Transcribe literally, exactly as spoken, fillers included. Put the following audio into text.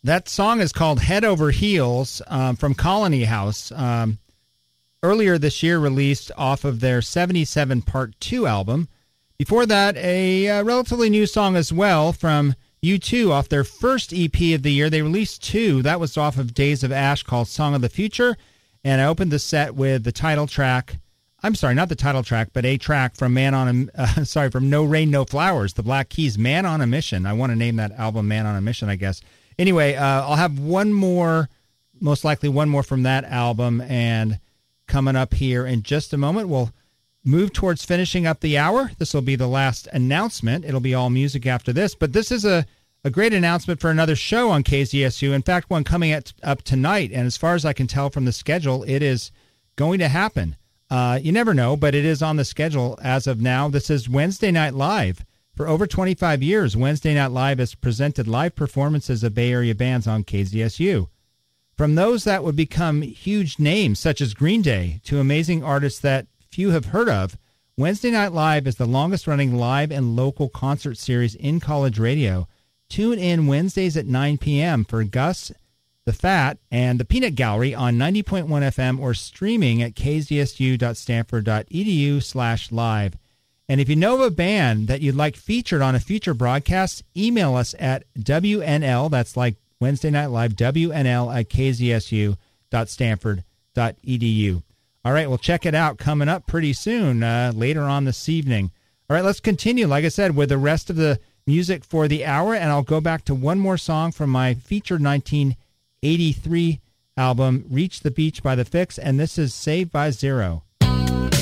That song is called Head Over Heels um, from Colony House. Um, earlier this year released off of their seventy-seven Part two album. Before that, a uh, relatively new song as well from U two off their first E P of the year. They released two. That was off of Days of Ash called Song of the Future. And I opened the set with the title track. I'm sorry, not the title track, but a track from Man on a, uh, sorry, from No Rain, No Flowers, the Black Keys, Man on a Mission. I want to name that album Man on a Mission, I guess. Anyway, uh, I'll have one more, most likely one more from that album. And coming up here in just a moment, we'll move towards finishing up the hour. This will be the last announcement. It'll be all music after this. But this is a, a great announcement for another show on K Z S U. In fact, one coming at, up tonight. And as far as I can tell from the schedule, it is going to happen. Uh, you never know, but it is on the schedule as of now. This is Wednesday Night Live. For over twenty-five years, Wednesday Night Live has presented live performances of Bay Area bands on K Z S U. From those that would become huge names, such as Green Day, to amazing artists that few have heard of, Wednesday Night Live is the longest-running live and local concert series in college radio. Tune in Wednesdays at nine p.m. for Gus the Fat, and the Peanut Gallery on ninety point one F M or streaming at kzsu.stanford.edu slash live. And if you know of a band that you'd like featured on a future broadcast, email us at W N L, that's like Wednesday Night Live, W N L at kzsu.stanford.edu. All right, we'll check it out coming up pretty soon, uh, later on this evening. All right, let's continue, like I said, with the rest of the music for the hour, and I'll go back to one more song from my featured nineteen eighty-three album, Reach the Beach by The Fix, and this is Saved by Zero.